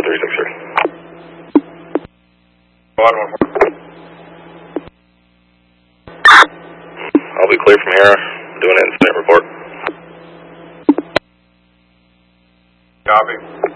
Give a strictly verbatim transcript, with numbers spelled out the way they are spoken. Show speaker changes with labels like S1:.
S1: three six three.
S2: Squad one more.
S1: I'll be clear from here. Doing an incident report.
S2: Copy.